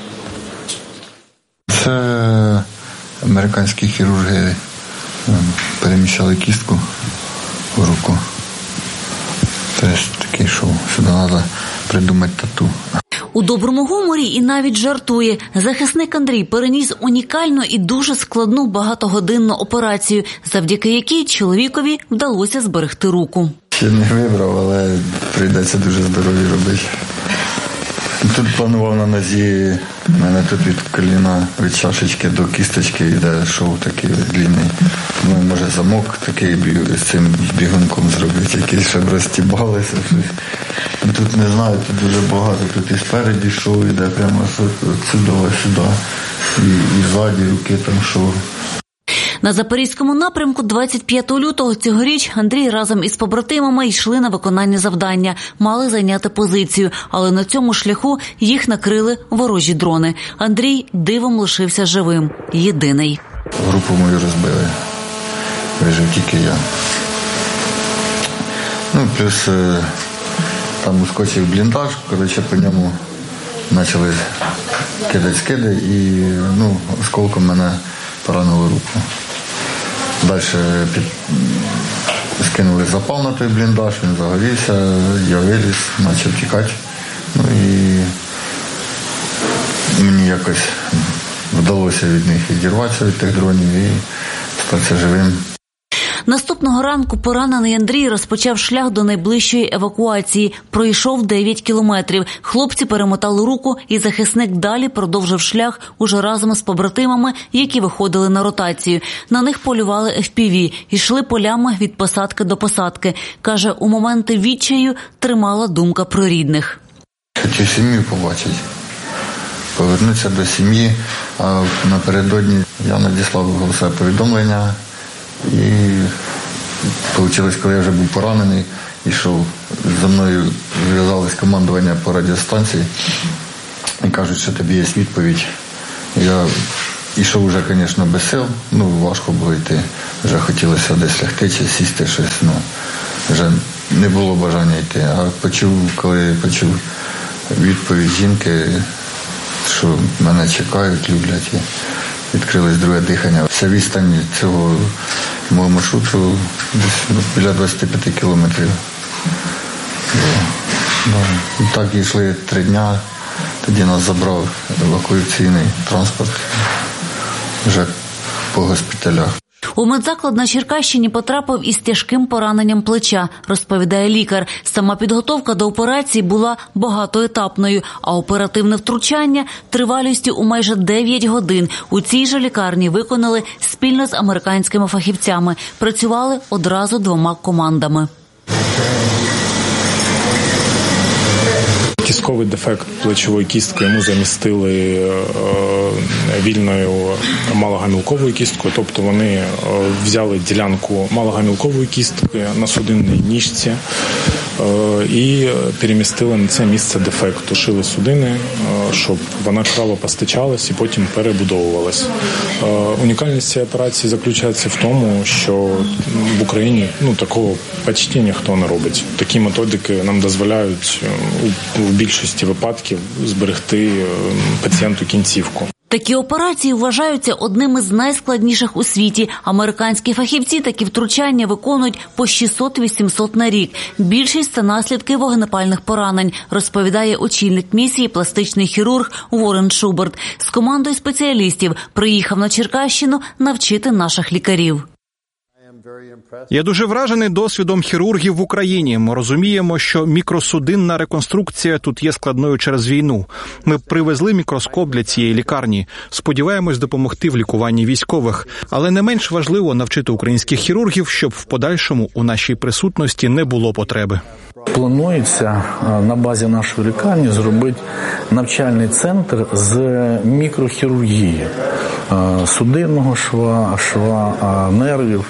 Це американські хірурги переміщали кістку в руку. Теж такий шоу. Сюди треба придумати тату. У доброму гуморі і навіть жартує. Захисник Андрій переніс унікальну і дуже складну багатогодинну операцію, завдяки якій чоловікові вдалося зберегти руку. Ще не вибрав, але прийдеться дуже здорові робити. Тут планував на нозі, у мене тут від коліна, від чашечки до кісточки йде шов такий длинний. Ну, може замок такий з цим бігунком зробити, якийсь, щоб розтібалися. Тут не знаю, тут дуже багато, тут і спереді шов йде, прямо сюди, і ззаді руки там шов. На Запорізькому напрямку 25 лютого цьогоріч Андрій разом із побратимами йшли на виконання завдання, мали зайняти позицію, але на цьому шляху їх накрили ворожі дрони. Андрій дивом лишився живим, єдиний. Групу мою розбили, вижив тільки я. Ну, плюс там ускочив бліндаж, коротше, по ньому почали кидати скиди і осколком мене поранило руку. Далі скинули запал на той бліндаж, він загорівся, я виліз, почав тікати. Ну і мені якось вдалося від них відірватися, від тих дронів, і статися живим. Наступного ранку поранений Андрій розпочав шлях до найближчої евакуації. Пройшов 9 кілометрів. Хлопці перемотали руку, і захисник далі продовжив шлях уже разом з побратимами, які виходили на ротацію. На них полювали FPV, йшли полями від посадки до посадки. Каже, у моменти відчаю тримала думка про рідних. Хочу сім'ю побачити, повернутися до сім'ї. А напередодні я надіслав голосове повідомлення. І вийшло, коли я вже був поранений, йшов, за мною зв'язалось командування по радіостанції і кажуть, що тобі є відповідь. Я йшов вже, звісно, без сил, важко було йти, вже хотілося десь лягти чи сісти щось, вже не було бажання йти. А коли почув відповідь жінки, що мене чекають, люблять, відкрилось друге дихання. Вся відстань цього мого маршруту десь біля 25 кілометрів. І так йшли 3 дня, тоді нас забрав евакуаційний транспорт вже по госпіталях. У медзаклад на Черкащині потрапив із тяжким пораненням плеча, розповідає лікар. Сама підготовка до операції була багатоетапною, а оперативне втручання тривалістю у майже 9 годин. У цій же лікарні виконали спільно з американськими фахівцями. Працювали одразу 2 командами. Кістковий дефект плечової кістки йому замістили вільною малогамілковою кісткою, тобто вони взяли ділянку малогамілкової кістки на судинній ніжці і перемістили на це місце дефекту. Шили судини, щоб вона кровопостачалась і потім перебудовувалась. Унікальність цієї операції заключається в тому, що в Україні такого почти ніхто не робить. Такі методики нам дозволяють в більшості випадків зберегти пацієнту кінцівку. Такі операції вважаються одними з найскладніших у світі. Американські фахівці такі втручання виконують по 600-800 на рік. Більшість – це наслідки вогнепальних поранень, розповідає очільник місії пластичний хірург Уоррен Шуберт. З командою спеціалістів приїхав на Черкащину навчити наших лікарів. Я дуже вражений досвідом хірургів в Україні. Ми розуміємо, що мікросудинна реконструкція тут є складною через війну. Ми привезли мікроскоп для цієї лікарні. Сподіваємось допомогти в лікуванні військових. Але не менш важливо навчити українських хірургів, щоб в подальшому у нашій присутності не було потреби. Планується на базі нашої лікарні зробити навчальний центр з мікрохірургії, судинного шва, нервів,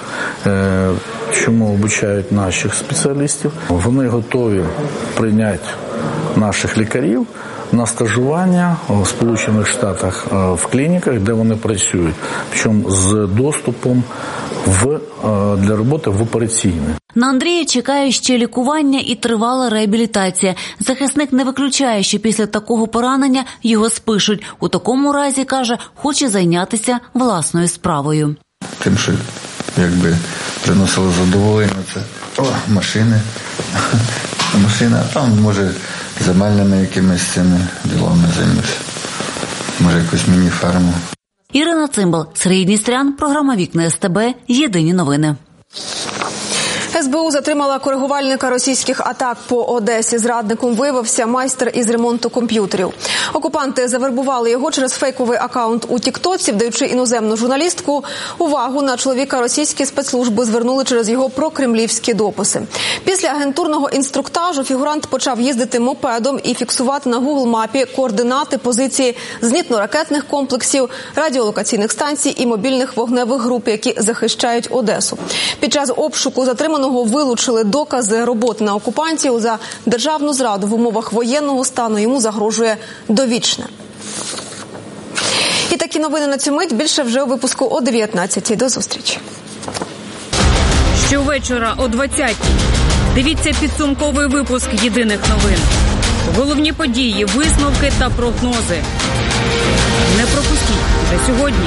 чому обучають наших спеціалістів. Вони готові прийняти наших лікарів на стажування в Сполучених Штатах в клініках, де вони працюють, причому з доступом для роботи в операційне. На Андрія чекає ще лікування і тривала реабілітація. Захисник не виключає, що після такого поранення його спишуть. У такому разі, каже, хоче зайнятися власною справою. Тим, що приносило задоволення, це машини, а там, може, земельними якимись цими ділами займуся. Може, якусь міні-ферму. Ірина Цимбал, Сергій Дністрян, програма «Вікна СТБ», єдині новини. СБУ затримала коригувальника російських атак по Одесі. Зрадником виявився майстер із ремонту комп'ютерів. Окупанти завербували його через фейковий акаунт у Тіктоці, вдаючи іноземну журналістку. Увагу на чоловіка російські спецслужби звернули через його прокремлівські дописи. Після агентурного інструктажу фігурант почав їздити мопедом і фіксувати на Google-мапі координати позиції зенітно-ракетних комплексів, радіолокаційних станцій і мобільних вогневих груп, які захищають Одесу. Під час обшуку затриманого вилучили докази роботи на окупантів. За державну зраду в умовах воєнного стану йому загрожує довічне. І такі новини на цю мить. Більше вже у випуску о 19-й. До зустрічі. Щовечора о 20-й. Дивіться підсумковий випуск «Єдиних новин». Головні події, висновки та прогнози. Не пропустіть вже сьогодні.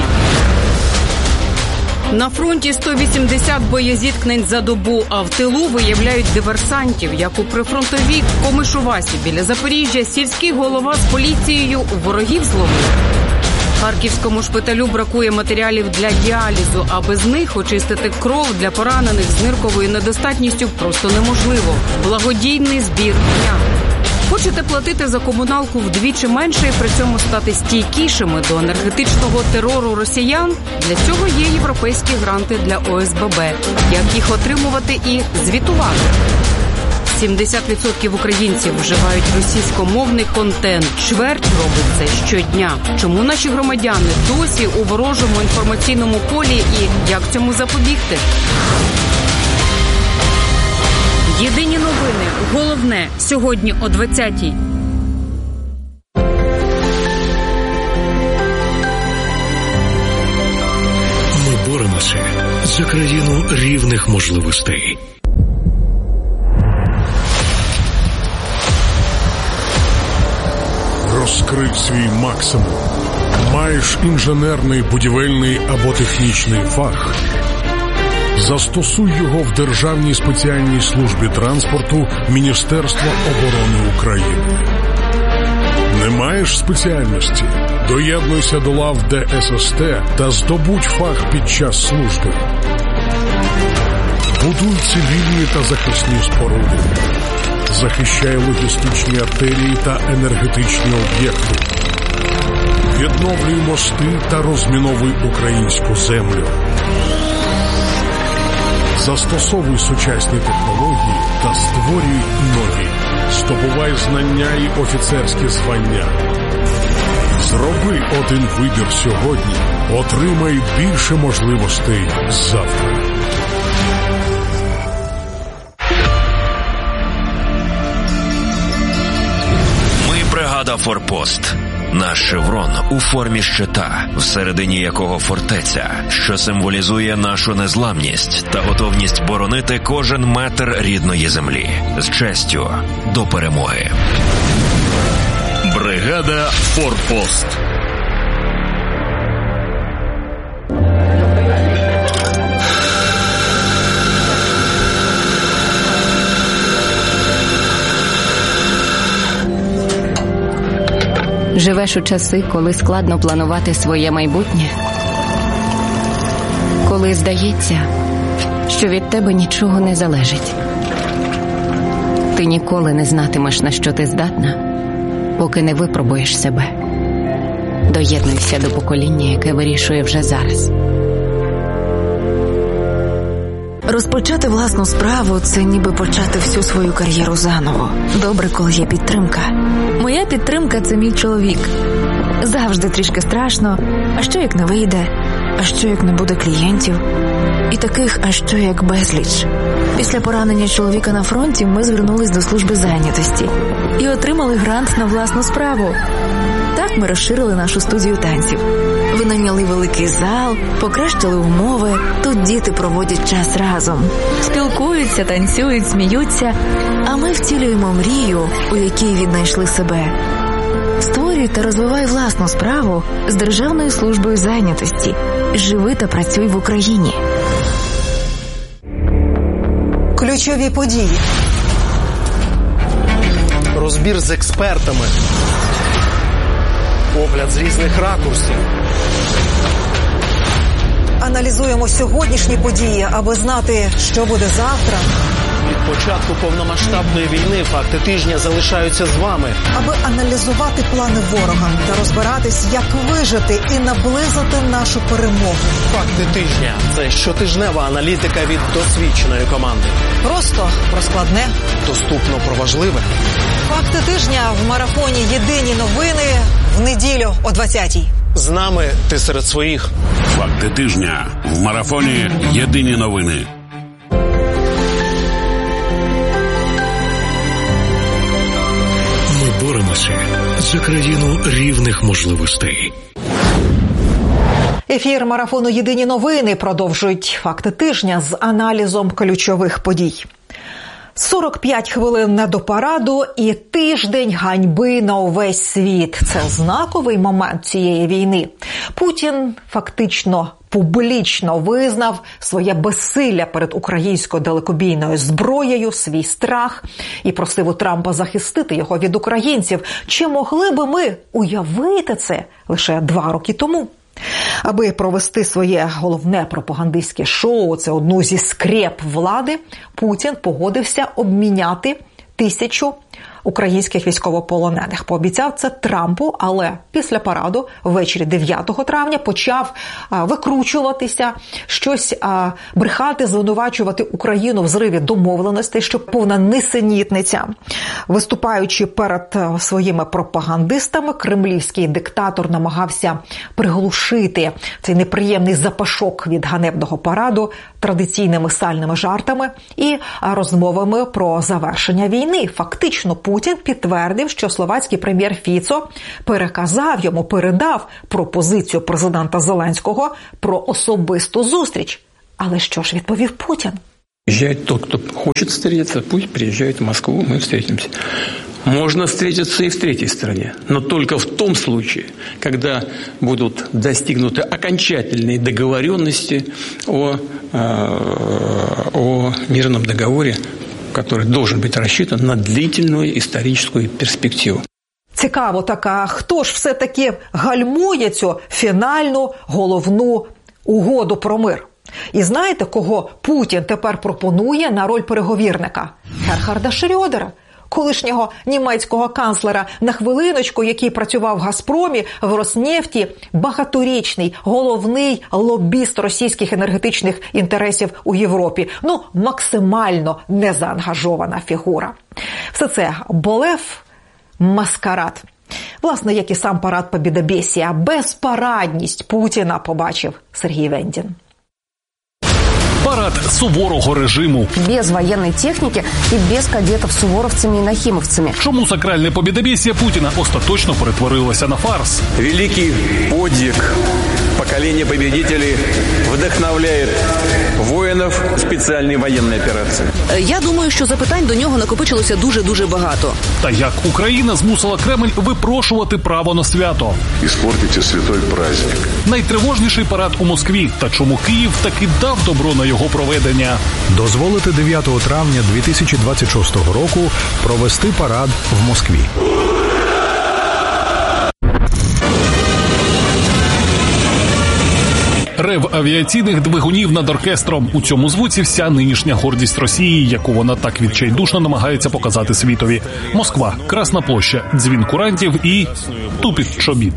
На фронті 180 боєзіткнень за добу, а в тилу виявляють диверсантів, як у прифронтовій Комишувасі біля Запоріжжя сільський голова з поліцією у ворогів зловив. Харківському шпиталю бракує матеріалів для діалізу, а без них очистити кров для поранених з нирковою недостатністю просто неможливо. Благодійний збір дня. Хочете платити за комуналку вдвічі менше і при цьому стати стійкішими до енергетичного терору росіян? Для цього є європейські гранти для ОСББ. Як їх отримувати і звітувати? 70% українців вживають російськомовний контент. Чверть робить це щодня. Чому наші громадяни досі у ворожому інформаційному полі і як цьому запобігти? Єдині новини. Головне сьогодні о 20-й. Ми боремося за країну рівних можливостей. Розкрий свій максимум. Маєш інженерний, будівельний або технічний фах. Застосуй його в Державній спеціальній службі транспорту Міністерства оборони України. Не маєш спеціальності? Доєднуйся до лав ДССТ та здобудь фах під час служби. Будуй цивільні та захисні споруди. Захищай логістичні артерії та енергетичні об'єкти. Відновлюй мости та розміновуй українську землю. Застосовуй сучасні технології та створюй нові. Здобувай знання і офіцерські звання. Зроби один вибір сьогодні. Отримай більше можливостей завтра. Ми бригада «Форпост». Наш шеврон у формі щита, всередині якого фортеця, що символізує нашу незламність та готовність боронити кожен метр рідної землі. З честю до перемоги. Бригада «Форпост». Живеш у часи, коли складно планувати своє майбутнє? Коли здається, що від тебе нічого не залежить? Ти ніколи не знатимеш, на що ти здатна, поки не випробуєш себе. Доєднуйся до покоління, яке вирішує вже зараз. Розпочати власну справу – це ніби почати всю свою кар'єру заново. Добре, коли є підтримка. Моя підтримка – це мій чоловік. Завжди трішки страшно. А що як не вийде? А що як не буде клієнтів? І таких «а що як» безліч. Після поранення чоловіка на фронті ми звернулись до служби зайнятості і отримали грант на власну справу. Так ми розширили нашу студію танців. Винайняли великий зал, покращили умови. Тут діти проводять час разом. Спілкуються, танцюють, сміються. А ми втілюємо мрію, у якій віднайшли себе. Створюй та розвивай власну справу з Державною службою зайнятості. Живи та працюй в Україні. Ключові події. Розбір з експертами. Огляд з різних ракурсів. Аналізуємо сьогоднішні події, аби знати, що буде завтра. Від початку повномасштабної війни факти тижня залишаються з вами. Аби аналізувати плани ворога та розбиратись, як вижити і наблизити нашу перемогу. Факти тижня – це щотижнева аналітика від досвідченої команди. Просто про складне. Доступно про важливе. Факти тижня в марафоні «Єдині новини» в неділю о 20-й. З нами ти серед своїх. Факти тижня в марафоні «Єдині новини». Ми боремося за країну рівних можливостей. Ефір марафону «Єдині новини» продовжують факти тижня з аналізом ключових подій. 45 хвилин до параду і тиждень ганьби на увесь світ. Це знаковий момент цієї війни. Путін фактично публічно визнав своє безсилля перед українською далекобійною зброєю, свій страх і просив у Трампа захистити його від українців. Чи могли би ми уявити це лише 2 роки тому? Аби провести своє головне пропагандистське шоу, це одну зі скреп влади, Путін погодився обміняти 1000 українських військовополонених. Пообіцяв це Трампу, але після параду ввечері 9 травня почав викручуватися, щось брехати, звинувачувати Україну в зриві домовленостей, що повна нісенітниця. Виступаючи перед своїми пропагандистами, кремлівський диктатор намагався приглушити цей неприємний запашок від ганебного параду традиційними сальними жартами і розмовами про завершення війни. Фактично, Путін підтвердив, що словацький прем'єр Фіцо передав пропозицію президента Зеленського про особисту зустріч. Але що ж відповів Путін? Приезжает тот, кто хочет встретиться, пусть приезжает в Москву, мы встретимся. Можно встретиться и в третьей стране, но только в том случае, когда будут достигнуты окончательные договоренности о мирном договоре, который должен быть рассчитан на длительную историческую перспективу. Цікаво така, хто ж все-таки гальмує цю фінальну головну угоду про мир? І знаєте, кого Путін тепер пропонує на роль переговірника? Герхарда Шрьодера, колишнього німецького канцлера, на хвилиночку, який працював в «Газпромі», в «Роснефті», багаторічний, головний лобіст російських енергетичних інтересів у Європі. Максимально незаангажована фігура. Все це блеф, маскарад. Власне, як і сам парад Побєдобєсія, безпарадність Путіна побачив Сергій Вендін. Парад суворого режиму. Без воєнної техніки і без кадетів суворовцями і нахімовцями. Чому сакральне побєдобєсія Путіна остаточно перетворилося на фарс? Великий подвиг покоління победителей вдохновляє воїнів спеціальної воєнної операції. Я думаю, що запитань до нього накопичилося дуже-дуже багато. Та як Україна змусила Кремль випрошувати право на свято? Іспортите святой праздник. Найтривожніший парад у Москві. Та чому Київ таки дав добро на його проведення? Дозволити 9 травня 2026 року провести парад в Москві. Рев авіаційних двигунів над оркестром. У цьому звуці вся нинішня гордість Росії, яку вона так відчайдушно намагається показати світові. Москва, Красна площа, дзвін курантів і тупіт чобіт.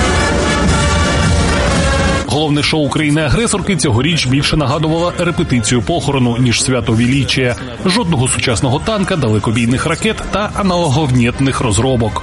Головне шоу країни-агресорки цьогоріч більше нагадувало репетицію похорону, ніж свято величія. Жодного сучасного танка, далекобійних ракет та аналоговнєтних розробок.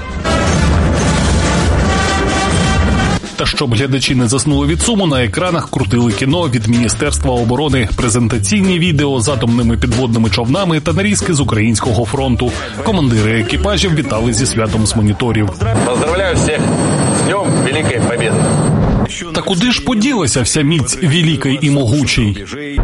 Та щоб глядачі не заснули від суму, на екранах крутили кіно від Міністерства оборони, презентаційні відео з атомними підводними човнами та нарізки з українського фронту. Командири екіпажів вітали зі святом з моніторів. Поздравляю всіх з Днем Великої Побєди! Та куди ж поділася вся міць великої і могучій?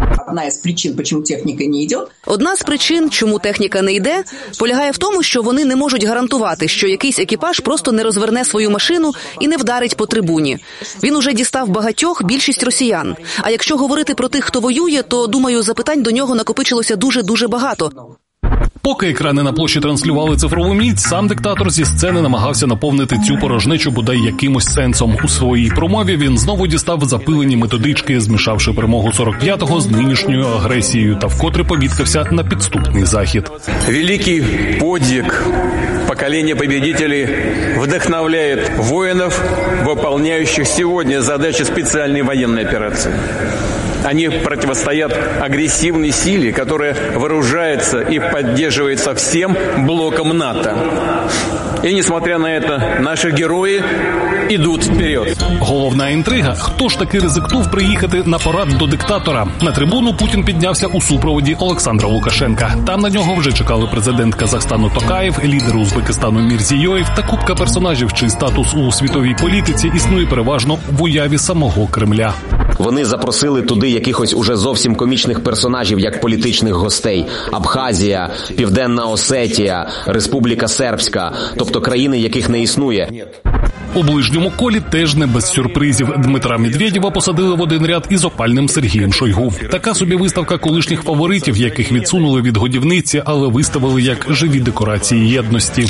Одна з причин, чому техніка не йде, полягає в тому, що вони не можуть гарантувати, що якийсь екіпаж просто не розверне свою машину і не вдарить по трибуні. Він уже дістав багатьох, більшість росіян. А якщо говорити про тих, хто воює, то, думаю, запитань до нього накопичилося дуже-дуже багато. Поки екрани на площі транслювали цифрову міць, сам диктатор зі сцени намагався наповнити цю порожнечу бодай якимось сенсом. У своїй промові він знову дістав запилені методички, змішавши перемогу 45-го з нинішньою агресією, та вкотре побідкався на підступний захід. Великий подвиг покоління победителей вдохновляє воїнів, виконуючих сьогодні задачі спеціальної воєнної операції. Они противостоят агрессивной силе, которая вооружается и поддерживается всем блоком НАТО. И несмотря на это, наши герої ідуть вперед. Головна інтрига – хто ж таки ризикнув приїхати на парад до диктатора? На трибуну Путін піднявся у супроводі Олександра Лукашенка. Там на нього вже чекали президент Казахстану Токаєв, лідер Узбекистану Мірзійоєв та купка персонажів, чий статус у світовій політиці існує переважно в уяві самого Кремля. Вони запросили туди якихось уже зовсім комічних персонажів, як політичних гостей. Абхазія, Південна Осетія, Республіка Сербська, тобто країни, яких не існує. У ближньому колі теж не без сюрпризів. Дмитра Медведєва посадили в один ряд із опальним Сергієм Шойгу. Така собі виставка колишніх фаворитів, яких відсунули від годівниці, але виставили як живі декорації єдності.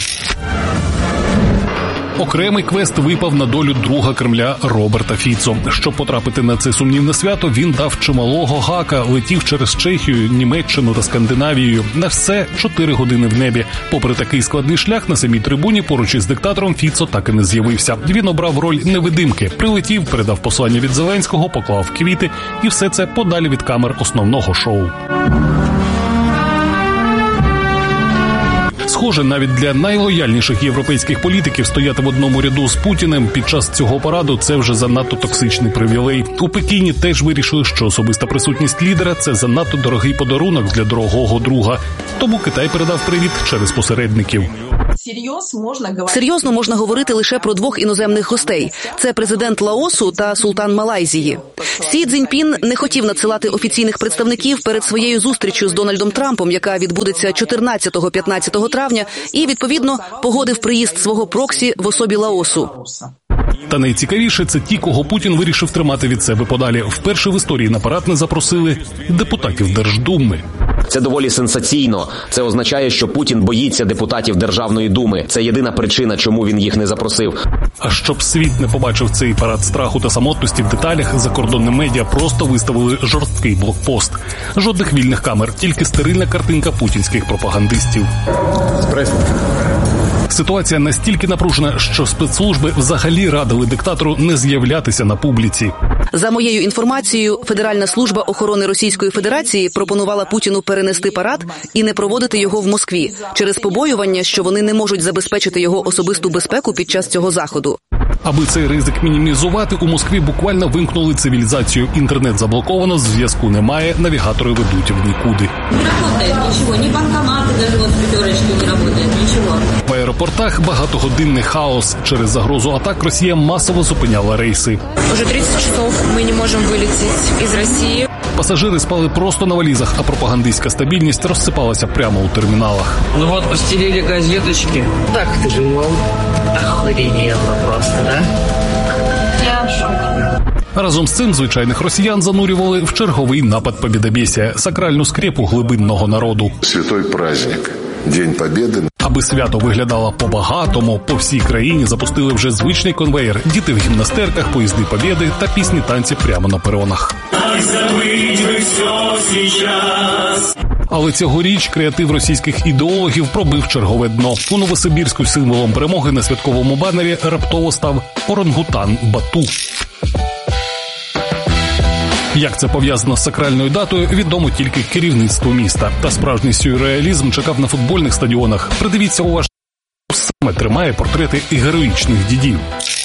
Окремий квест випав на долю друга Кремля Роберта Фіцо. Щоб потрапити на це сумнівне свято, він дав чималого гака, летів через Чехію, Німеччину та Скандинавію. На все 4 години в небі. Попри такий складний шлях, на самій трибуні поруч із диктатором Фіцо так і не з'явився. Він обрав роль невидимки. Прилетів, передав послання від Зеленського, поклав квіти і все це подалі від камер основного шоу. Схоже, навіть для найлояльніших європейських політиків стояти в одному ряду з Путіним під час цього параду – це вже занадто токсичний привілей. У Пекіні теж вирішили, що особиста присутність лідера – це занадто дорогий подарунок для дорогого друга. Тому Китай передав привіт через посередників. Серйозно можна говорити лише про 2 іноземних гостей. Це президент Лаосу та султан Малайзії. Сі Цзіньпін не хотів надсилати офіційних представників перед своєю зустрічю з Дональдом Трампом, яка відбудеться 14-15 травня, і, відповідно, погодив приїзд свого проксі в особі Лаосу. Та найцікавіше – це ті, кого Путін вирішив тримати від себе подалі. Вперше в історії на парад не запросили депутатів Держдуми. Це доволі сенсаційно. Це означає, що Путін боїться депутатів Державної думи. Це єдина причина, чому він їх не запросив. А щоб світ не побачив цей парад страху та самотності в деталях, закордонні медіа просто виставили жорсткий блокпост. Жодних вільних камер, тільки стерильна картинка путінських пропагандистів. Ситуація настільки напружена, що спецслужби взагалі радили диктатору не з'являтися на публіці. За моєю інформацією, Федеральна служба охорони Російської Федерації пропонувала Путіну перенести парад і не проводити його в Москві через побоювання, що вони не можуть забезпечити його особисту безпеку під час цього заходу. Аби цей ризик мінімізувати, у Москві буквально вимкнули цивілізацію. Інтернет заблоковано, зв'язку немає, навігатори ведуть в нікуди. Не працює нічого, ні банкомати, навіть з п'ятерочки не працює, нічого. В аеропортах багатогодинний хаос. Через загрозу атак Росія масово зупиняла рейси. Уже 30 часов ми не можемо вилетіти із Росії. Пасажири спали просто на валізах, а пропагандистська стабільність розсипалася прямо у терміналах. Ну вот постелили газеточки. Так ты же охуєнно просто, да? Я в шокі. Разом з цим звичайних росіян занурювали в черговий напад побєдобєсія – сакральну скрепу глибинного народу. Святой праздник. День Побєди. Аби свято виглядало по-багатому, по всій країні запустили вже звичний конвеєр. Діти в гімнастерках, поїзди Побєди та пісні-танці прямо на перонах. Але цьогоріч креатив російських ідеологів пробив чергове дно. У Новосибірську символом перемоги на святковому банері раптово став орангутан Бату. Як це пов'язано з сакральною датою, відомо тільки керівництву міста. Та справжній сюрреалізм чекав на футбольних стадіонах. Придивіться уважно, саме тримає портрети героїчних дідів.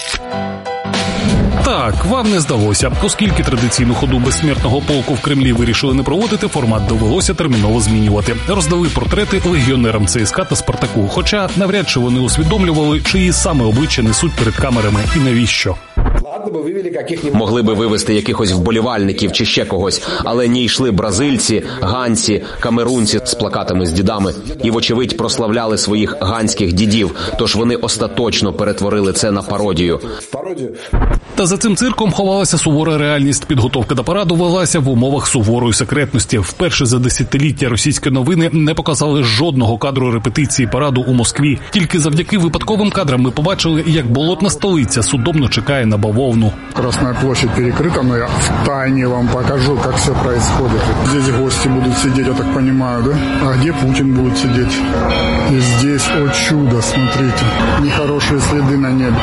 Так, вам не здалося. Оскільки традиційну ходу безсмертного полку в Кремлі вирішили не проводити, формат довелося терміново змінювати. Роздали портрети легіонерам ЦСКА та Спартаку, хоча навряд чи вони усвідомлювали, чиї саме обличчя несуть перед камерами і навіщо. Могли би вивести якихось вболівальників чи ще когось, але ні йшли бразильці, ганці, камерунці з плакатами з дідами і, вочевидь, прославляли своїх ганських дідів, тож вони остаточно перетворили це на пародію. Та за цим цирком ховалася сувора реальність. Підготовка до параду велася в умовах суворої секретності. Вперше за десятиліття російські новини не показали жодного кадру репетиції параду у Москві. Тільки завдяки випадковим кадрам ми побачили, як болотна столиця судомно чекає на бавовну. Красная площадь перекрыта, но я втайне вам покажу, как все происходит. Здесь гости будут сидеть, я так понимаю, да? А где Путин будет сидеть? И здесь, о чудо, смотрите, нехорошие следы на небе.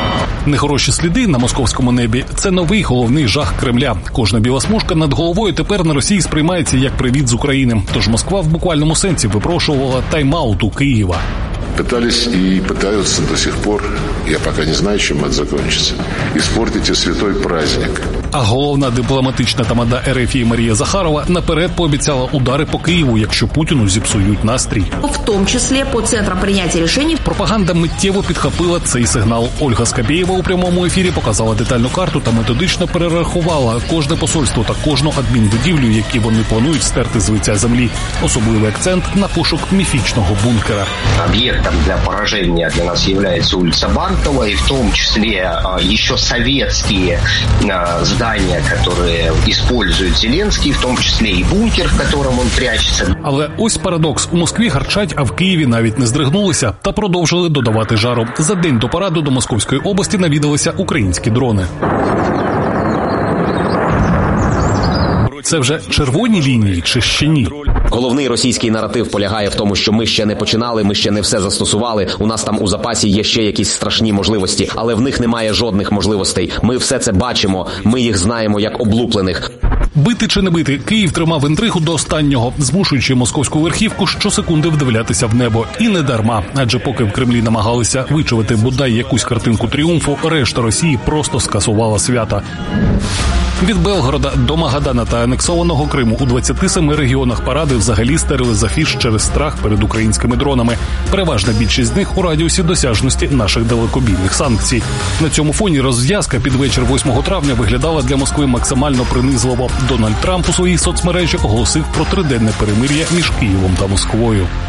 Нехороші сліди на московському небі – це новий головний жах Кремля. Кожна біла смужка над головою тепер на Росії сприймається як привіт з України. Тож Москва в буквальному сенсі випрошувала тайм-аут у Києва. Пытались и пытаются до сих пор, я пока не знаю, чем это закончится, испортить святой праздник. А головна дипломатична тамада РФ Марія Захарова наперед пообіцяла удари по Києву, якщо Путіну зіпсують настрій. В тому числі по центрам прийняття рішень. Пропаганда миттєво підхопила цей сигнал. Ольга Скабєєва у прямому ефірі показала детальну карту та методично перерахувала кожне посольство та кожну адмінбудівлю, які вони планують стерти з лиця землі. Особливий акцент на пошук міфічного бункера. Объектом для поражения для нас является улица Банкова, и в том числе еще советские здания, которые использует Зеленский, в том числе и бункер, в котором он прячется. Але ось парадокс. У Москві гарчать, а в Києві навіть не здригнулися та продовжили додавати жару. За день до параду до Московської області навідалися українські дрони. Це вже червоні лінії чи ще ні? Головний російський наратив полягає в тому, що ми ще не починали, ми ще не все застосували, у нас там у запасі є ще якісь страшні можливості, але в них немає жодних можливостей. Ми все це бачимо, ми їх знаємо як облуплених. Бити чи не бити, Київ тримав інтригу до останнього, змушуючи московську верхівку щосекунди вдивлятися в небо. І не дарма, адже поки в Кремлі намагалися вичавити бодай якусь картинку тріумфу, решта Росії просто скасувала свята. Від Белгорода до Магадана та анексованого Криму у 27 регіонах паради взагалі стерли з афіш через страх перед українськими дронами. Переважна більшість з них у радіусі досяжності наших далекобійних санкцій. На цьому фоні розв'язка під вечір 8 травня виглядала для Москви максимально принизливо. Дональд Трамп у своїй соцмережі оголосив про триденне перемир'я між Києвом та Москвою.